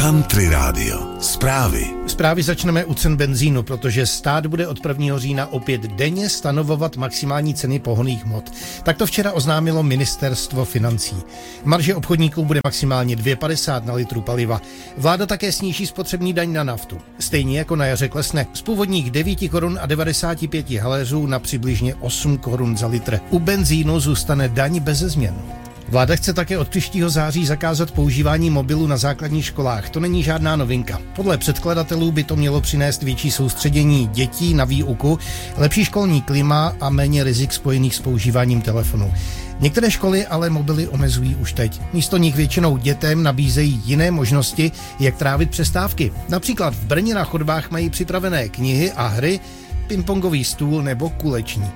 Country Radio. Zprávy začneme u cen benzínu, protože stát bude od 1. října opět denně stanovovat maximální ceny pohonných hmot. Tak to včera oznámilo ministerstvo financí. Marže obchodníků bude maximálně 2,50 na litru paliva. Vláda také sníží spotřební daň na naftu. Stejně jako na jaře klesne z původních 9 korun a 95 haléřů na přibližně 8 korun za litr. U benzínu zůstane daň beze změn. Vláda chce také od příštího září zakázat používání mobilu na základních školách. To není žádná novinka. Podle předkladatelů by to mělo přinést větší soustředění dětí na výuku, lepší školní klima a méně rizik spojených s používáním telefonu. Některé školy ale mobily omezují už teď. Místo nich většinou dětem nabízejí jiné možnosti, jak trávit přestávky. Například v Brně na chodbách mají připravené knihy a hry, pingpongový stůl nebo kulečník.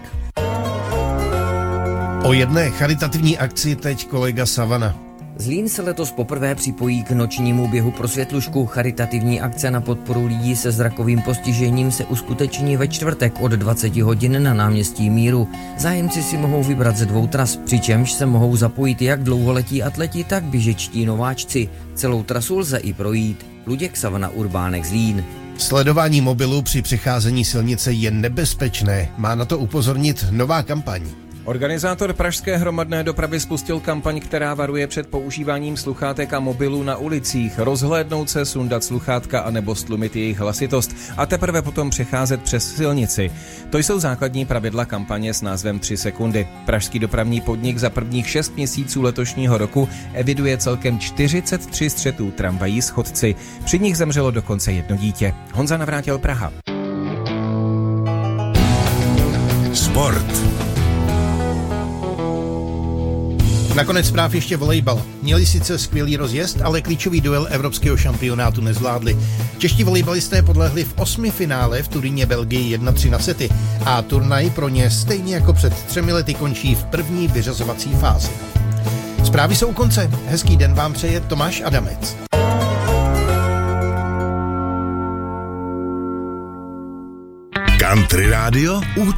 O jedné charitativní akci teď kolega Savana. Zlín se letos poprvé připojí k nočnímu běhu pro světlušku. Charitativní akce na podporu lidí se zrakovým postižením se uskuteční ve čtvrtek od 20 hodin na náměstí Míru. Zájemci si mohou vybrat ze 2 tras, přičemž se mohou zapojit jak dlouholetí atleti, tak běžečtí nováčci. Celou trasu lze i projít. Luděk Savana, Urbánek, Zlín. Sledování mobilu při přecházení silnice je nebezpečné. Má na to upozornit nová kampaň. Organizátor pražské hromadné dopravy spustil kampaň, která varuje před používáním sluchátek a mobilů na ulicích, rozhlédnout se, sundat sluchátka anebo stlumit jejich hlasitost a teprve potom přecházet přes silnici. To jsou základní pravidla kampaně s názvem 3 sekundy. Pražský dopravní podnik za prvních 6 měsíců letošního roku eviduje celkem 43 střetů tramvají s chodci. Při nich zemřelo dokonce 1 dítě. Honza Navrátil, Praha. Sport. Nakonec zpráv ještě volejbal. Měli sice skvělý rozjezd, ale klíčový duel evropského šampionátu nezvládli. Čeští volejbalisté podlehli v 8. finále v Turíně Belgii 1-3 na sety a turnaj pro ně stejně jako před 3 lety končí v první vyřazovací fázi. Zprávy jsou u konce. Hezký den vám přeje Tomáš Adamec. Country Radio.